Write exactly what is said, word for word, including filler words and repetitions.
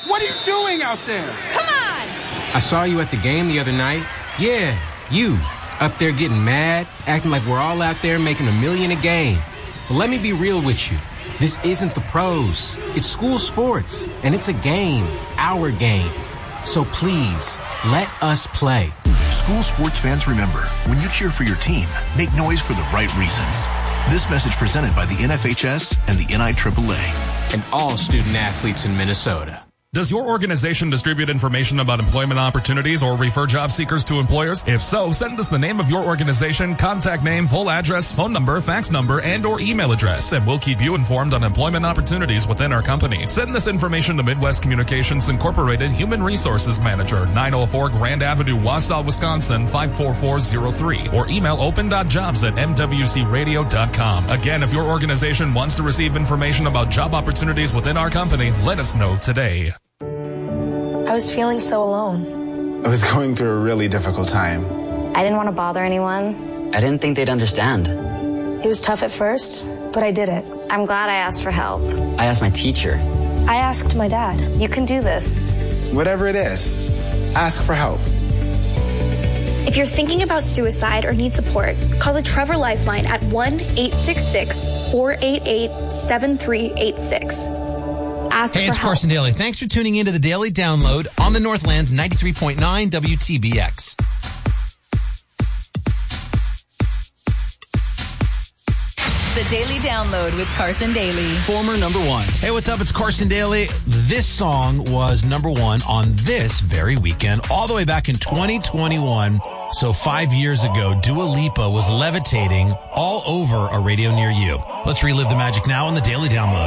What are you doing out there? Come on! I saw you at the game the other night. Yeah, you. Up there getting mad, acting like we're all out there making a million a game. But let me be real with you. This isn't the pros. It's school sports, and it's a game, our game. So please, let us play. School sports fans, remember, when you cheer for your team, make noise for the right reasons. This message presented by the N F H S and the N I triple A. And all student athletes in Minnesota. Does your organization distribute information about employment opportunities or refer job seekers to employers? If so, send us the name of your organization, contact name, full address, phone number, fax number, and or email address, and we'll keep you informed on employment opportunities within our company. Send this information to Midwest Communications Incorporated Human Resources Manager, nine oh four Grand Avenue, Wausau, Wisconsin, five four four zero three, or email open dot jobs at m w c radio dot com. Again, if your organization wants to receive information about job opportunities within our company, let us know today. I was feeling so alone. I was going through a really difficult time. I didn't want to bother anyone. I didn't think they'd understand. It was tough at first, but I did it. I'm glad I asked for help. I asked my teacher. I asked my dad. You can do this. Whatever it is, ask for help. If you're thinking about suicide or need support, call the Trevor Lifeline at one eight six six, four eight eight, seven three eight six. Ask hey, it's help. Carson Daly. Thanks for tuning into the Daily Download on the Northlands ninety-three point nine W T B X. The Daily Download with Carson Daly. Former number one. Hey, what's up? It's Carson Daly. This song was number one on this very weekend, all the way back in twenty twenty-one. So five years ago, Dua Lipa was levitating all over a radio near you. Let's relive the magic now on the Daily Download.